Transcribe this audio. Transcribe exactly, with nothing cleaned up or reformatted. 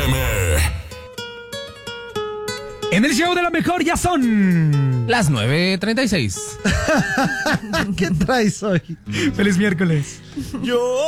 M. En el show de la mejor ya son las nueve treinta y seis. ¿Qué traes hoy? Feliz miércoles. Yo